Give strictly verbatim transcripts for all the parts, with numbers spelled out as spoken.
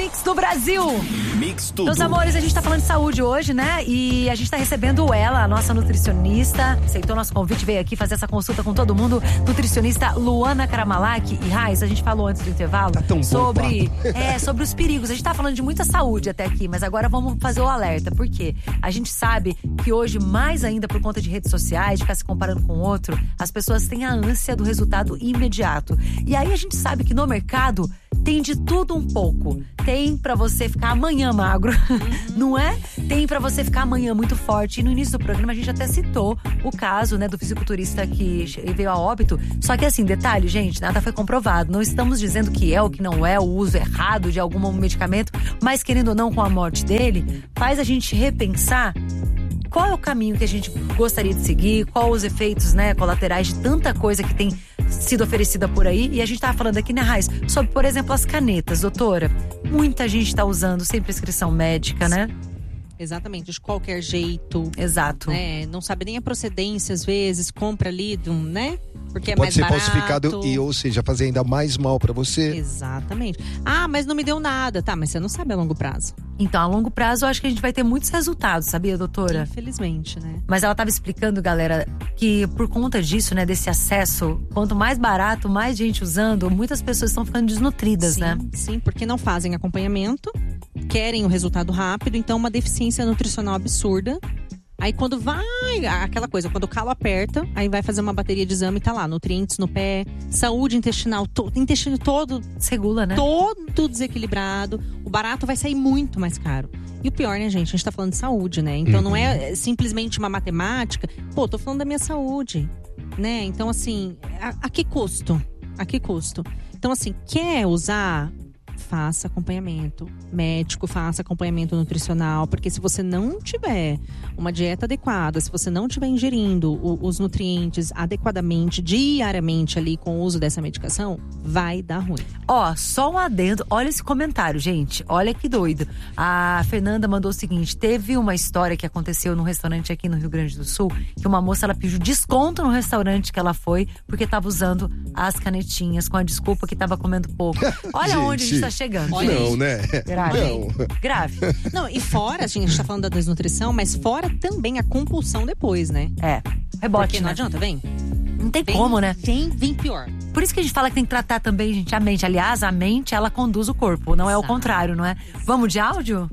Mix do Brasil. Mix tudo. Meus amores, a gente tá falando de saúde hoje, né? E a gente tá recebendo ela, a nossa nutricionista. Aceitou nosso convite, veio aqui fazer essa consulta com todo mundo. Nutricionista Luana Karamalak. E Raiz, a gente falou antes do intervalo tá tão sobre, bom, é, sobre os perigos. A gente tá falando de muita saúde até aqui, mas agora vamos fazer o alerta. Por quê? A gente sabe que hoje, mais ainda por conta de redes sociais, de ficar se comparando com o outro, as pessoas têm a ânsia do resultado imediato. E aí a gente sabe que no mercado tem de tudo um pouco. Tem pra você ficar amanhã magro, não é? Tem pra você ficar amanhã muito forte. E no início do programa a gente até citou o caso, né, do fisiculturista que veio a óbito. Só que assim, detalhe, gente, nada foi comprovado. Não estamos dizendo que é ou que não é o uso errado de algum medicamento, mas querendo ou não, com a morte dele, faz a gente repensar qual é o caminho que a gente gostaria de seguir, quais os efeitos, né, colaterais de tanta coisa que tem sido oferecida por aí. E a gente tava falando aqui, né, Raiz, sobre, por exemplo, as canetas, doutora. Muita gente tá usando sem prescrição médica, né? Exatamente, de qualquer jeito. Exato. Né? Não sabe nem a procedência, às vezes, compra ali, né? Porque é Pode mais ser barato. falsificado e, ou seja, fazer ainda mais mal pra você. Exatamente. Ah, mas não me deu nada. Tá, mas você não sabe a longo prazo. Então, a longo prazo, eu acho que a gente vai ter muitos resultados, sabia, doutora? Infelizmente, né? Mas ela tava explicando, galera, que por conta disso, né, desse acesso, quanto mais barato, mais gente usando, muitas pessoas estão ficando desnutridas, sim, né? Sim, porque não fazem acompanhamento, querem o resultado rápido, então uma deficiência nutricional absurda. Aí quando vai, aquela coisa, quando o calo aperta, aí vai fazer uma bateria de exame e tá lá, nutrientes no pé, saúde intestinal, to, intestino todo Segula, né? Todo desequilibrado, o barato vai sair muito mais caro. E o pior, né, gente, a gente tá falando de saúde, né? Então uhum. não é simplesmente uma matemática, pô, tô falando da minha saúde, né? Então assim, a, a que custo? A que custo? Então assim, quer usar? Faça acompanhamento médico, faça acompanhamento nutricional, porque se você não tiver uma dieta adequada, se você não estiver ingerindo o, os nutrientes adequadamente, diariamente ali com o uso dessa medicação, vai dar ruim. Ó, só um adendo, olha esse comentário, gente, olha que doido. A Fernanda mandou o seguinte, teve uma história que aconteceu num restaurante aqui no Rio Grande do Sul, que uma moça, ela pediu desconto no restaurante que ela foi, porque tava usando as canetinhas com a desculpa que tava comendo pouco. Olha onde a gente tá chegando. Olha não, né? Grave. Não. Grave. Não, e fora, assim, a gente tá falando da desnutrição, mas fora também a compulsão depois, né? É. Rebote, Porque não né? adianta, vem. Não tem vem, como, né? Vem, vem pior. Por isso que a gente fala que tem que tratar também, gente, a mente. Aliás, a mente, ela conduz o corpo, não é o contrário, não é? Vamos de áudio?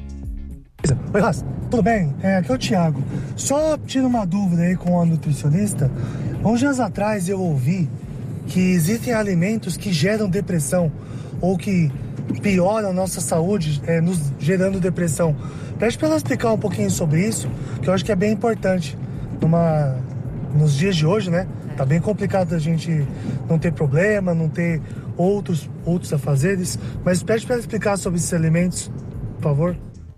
Oi, Raça, tudo bem? É, aqui é o Thiago. Só tiro uma dúvida aí com a nutricionista. Uns dias atrás eu ouvi que existem alimentos que geram depressão ou que pioram a nossa saúde, é, nos gerando depressão. Pede para ela explicar um pouquinho sobre isso, que eu acho que é bem importante numa, nos dias de hoje, né? Tá bem complicado a gente não ter problema, não ter outros, outros afazeres, mas pede para ela explicar sobre esses alimentos, por favor.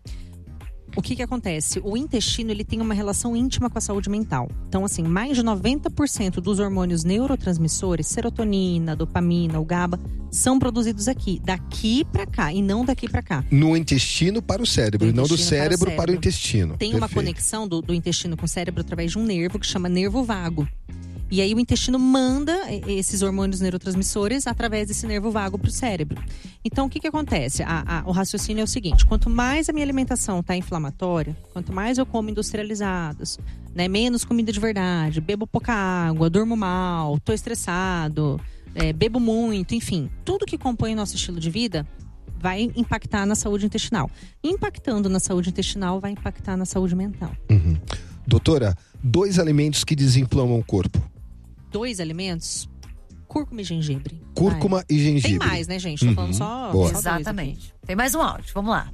O que que acontece? O intestino, ele tem uma relação íntima com a saúde mental. Então, assim, mais de noventa por cento dos hormônios neurotransmissores, serotonina, dopamina, o GABA, são produzidos aqui, daqui pra cá, e não daqui pra cá. No intestino para o cérebro, e não do cérebro para o, para o intestino. Tem Perfeito. Uma conexão do, do intestino com o cérebro através de um nervo que chama nervo vago. E aí o intestino manda esses hormônios neurotransmissores através desse nervo vago para o cérebro. Então o que que acontece? A, a, o raciocínio é o seguinte, quanto mais a minha alimentação está inflamatória, quanto mais eu como industrializados, né, menos comida de verdade, bebo pouca água, durmo mal, estou estressado, é, bebo muito, enfim, tudo que compõe o nosso estilo de vida vai impactar na saúde intestinal. Impactando na saúde intestinal, vai impactar na saúde mental. Uhum. Doutora, dois alimentos que desinflamam o corpo. Dois alimentos? Cúrcuma e gengibre. Cúrcuma Vai. e gengibre. Tem mais, né, gente? Tô uhum. falando só, Boa. só Exatamente. Tem mais um áudio, vamos lá.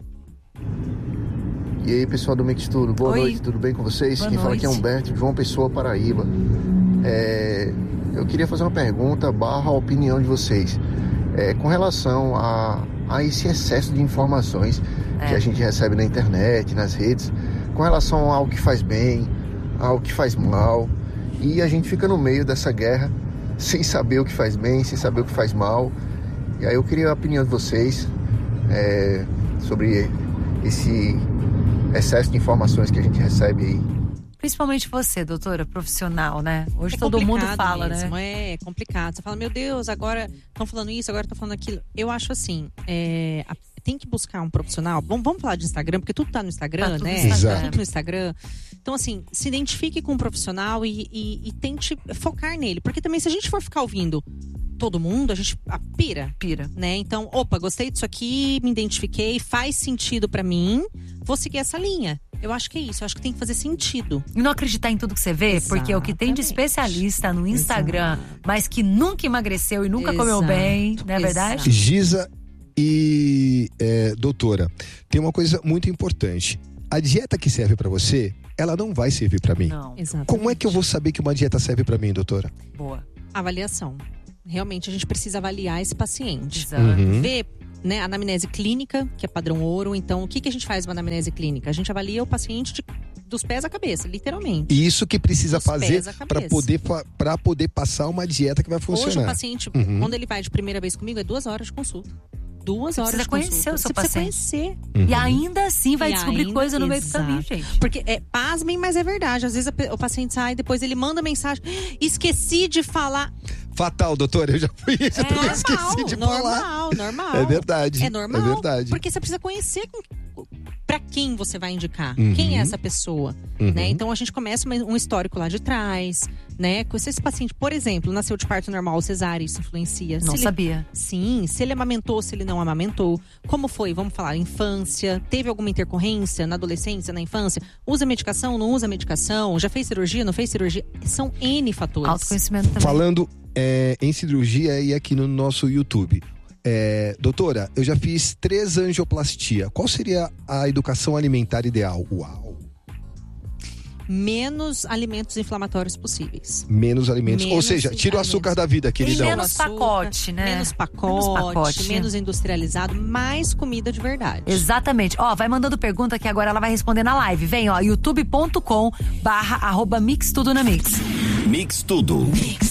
E aí, pessoal do Mix Tudo, boa Oi. noite, tudo bem com vocês? Boa Quem fala noite. aqui é Humberto de João Pessoa, Paraíba. É, eu queria fazer uma pergunta barra a opinião de vocês. É, com relação a, a esse excesso de informações É. que a gente recebe na internet, nas redes, com relação ao que faz bem, ao que faz mal, e a gente fica no meio dessa guerra sem saber o que faz bem, sem saber o que faz mal. E aí eu queria a opinião de vocês é, sobre esse excesso de informações que a gente recebe aí. Principalmente você, doutora, profissional, né? Hoje É todo mundo complicado fala, mesmo, né? É complicado. Você fala, meu Deus, agora estão falando isso, agora estão falando aquilo. Eu acho assim, é, tem que buscar um profissional. Vamos, vamos falar de Instagram, porque tudo tá no Instagram, Tá tudo né? no Instagram. Tá tudo no Instagram. Então, assim, se identifique com um profissional e, e, e tente focar nele. Porque também, se a gente for ficar ouvindo todo mundo, a gente a pira. Pira. Né? Então, opa, gostei disso aqui, me identifiquei, faz sentido pra mim, vou seguir essa linha. Eu acho que é isso, eu acho que tem que fazer sentido. E não acreditar em tudo que você vê, Exatamente. porque o que tem de especialista no Instagram, Exato. mas que nunca emagreceu e nunca Exato. comeu bem, não é Exato. verdade? Giza e é, doutora, tem uma coisa muito importante. A dieta que serve pra você, ela não vai servir pra mim. Não. Exatamente. Como é que eu vou saber que uma dieta serve pra mim, doutora? Boa. Avaliação. Realmente a gente precisa avaliar esse paciente. Exato. Uhum. Ver, né, a anamnese clínica, que é padrão ouro. Então, o que, que a gente faz numa anamnese clínica? A gente avalia o paciente de, dos pés à cabeça, literalmente. E isso que precisa Dos fazer pés à cabeça. pra poder, fa- pra poder passar uma dieta que vai Hoje o funcionar. paciente, Uhum. quando ele vai de primeira vez comigo, é duas horas de consulta. Duas Você horas precisa de conhecer consulta. o seu Você paciente. precisa conhecer. Uhum. E ainda assim vai E descobrir ainda- coisa no meio do exato. caminho, gente. Porque, é, pasmem, mas é verdade. Às vezes a pe- o paciente sai, depois ele manda mensagem. Esqueci de falar. Fatal, doutora, eu já fui isso, eu também normal, esqueci de falar. normal, normal. É verdade. É normal. É verdade. Porque você precisa conhecer com- pra quem você vai indicar. Uhum. Quem é essa pessoa? Uhum. Né? Então a gente começa uma- um histórico lá de trás, né? Se esse paciente, por exemplo, nasceu de parto normal ou cesárea, isso influencia. Não se ele, sabia. Sim, se ele amamentou, se ele não amamentou. Como foi? Vamos falar, infância. Teve alguma intercorrência na adolescência, na infância? Usa medicação, não usa medicação? Já fez cirurgia, não fez cirurgia? São N fatores. Autoconhecimento também. Falando é, em cirurgia e aqui no nosso YouTube. É, doutora, eu já fiz três angioplastia. Qual seria a educação alimentar ideal? Uau! Menos alimentos inflamatórios possíveis. Menos alimentos. Ou Menos seja, tira o alimentos. açúcar da vida, E queridão. menos Açúcar, pacote, né? Menos pacote, Menos menos, pacote. industrializado, mais comida de verdade. Exatamente. Ó, vai mandando pergunta que agora ela vai responder na live. Vem, ó, youtube ponto com barra arroba mix tudo na mix. Mix Tudo.